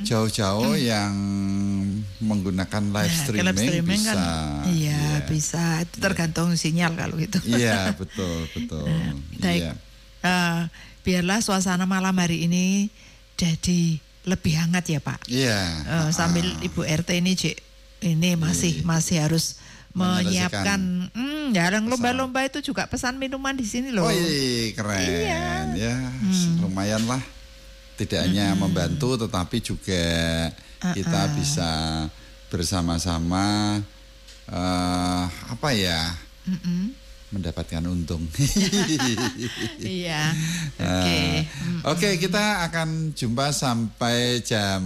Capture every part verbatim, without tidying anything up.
jauh-jauh yang menggunakan live Nah, streaming, live streaming bisa. Kan, iya, yeah. bisa. Itu tergantung yeah. sinyal kalau itu. Iya, betul, betul. Baik. Iya. Uh, biarlah suasana malam hari ini jadi lebih hangat ya Pak. Iya. Uh, sambil uh. Ibu R T ini Cik, ini masih iya. masih harus menyiapkan hmm, ya lomba-lomba itu juga pesan minuman di sini loh. Oh iya, keren. Iya. Ya, hmm. lumayan lah. Tidak hanya hmm. membantu tetapi juga uh-uh. kita bisa bersama-sama uh, apa ya? Uh-uh. mendapatkan untung. Iya. Oke. Okay. Uh, Oke, okay, kita akan jumpa sampai jam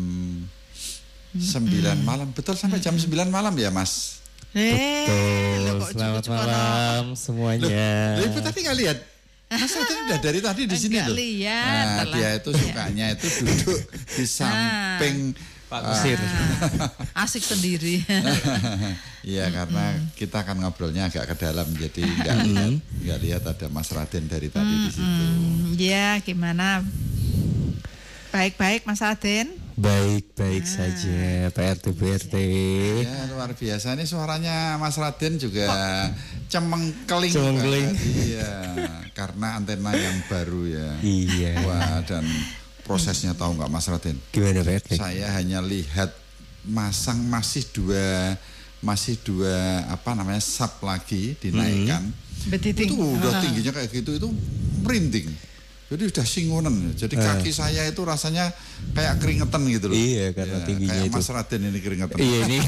sembilan malam. Betul sampai jam sembilan malam ya, Mas? Betul. Loh, selamat malam semuanya. Loh, Ibu tadi nggak lihat? Mas Raden udah dari tadi di sini loh. Nah, dia itu sukanya itu duduk di samping Pak Kusir. Ah, asik sendiri. Iya, karena kita akan ngobrolnya agak ke dalam, jadi nggak lihat, nggak lihat ada Mas Raden dari tadi di situ. Iya, gimana? Baik-baik Mas Raden. Baik-baik ah. saja P R T B R T. Ya, luar biasa ini suaranya Mas Raden juga oh. cemengkeling. Cemengkeling. Iya, karena antena yang baru ya. Iya. Wah, dan prosesnya tahu nggak Mas Raden? Gimana P R T? Saya hanya lihat masang masih dua masih dua apa namanya sub lagi dinaikkan. Hmm. Itu udah tingginya kayak gitu itu merinding. Jadi udah singonan, jadi kaki uh. saya itu rasanya kayak keringetan gitu loh. Iya, karena ya, tingginya kayak itu. Mas Raden ini keringetan. Iya ini.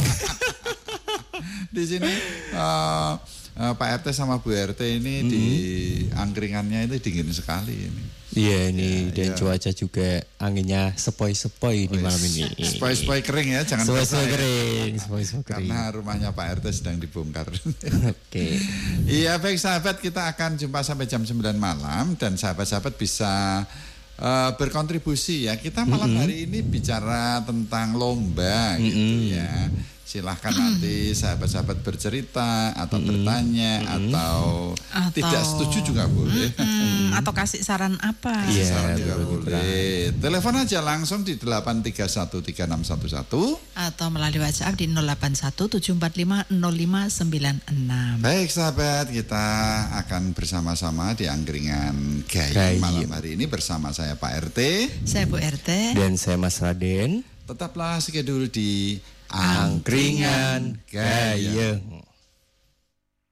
Di sini uh, uh, Pak R T sama Bu R T ini mm-hmm. di angkringannya itu dingin sekali ini. Iya ini ya, dan ya. cuaca juga anginnya sepoi-sepoi di oh, malam ini. Sepoi-sepoi kering ya, jangan sepoi-sepoi kering, sepoi-sepoi kering. Karena rumahnya Pak R T sedang dibongkar. Oke. Okay. Iya baik sahabat, kita akan jumpa sampai jam sembilan malam dan sahabat-sahabat bisa uh, berkontribusi ya. Kita malam mm-hmm. hari ini bicara tentang lomba mm-hmm. gitu ya. Silahkan nanti sahabat-sahabat bercerita atau mm-hmm. bertanya mm-hmm. atau, atau tidak setuju juga boleh mm-hmm. atau kasih saran apa kasih yeah, saran juga boleh. Telepon aja langsung di delapan tiga satu tiga enam satu satu atau melalui WhatsApp di nol delapan satu tujuh empat lima nol lima sembilan enam. Baik sahabat, kita akan bersama-sama di angkringan Gayeng malam hari ini bersama saya Pak R T, saya Bu R T dan saya Mas Raden. Tetaplah schedule di Angkringan Gayeng.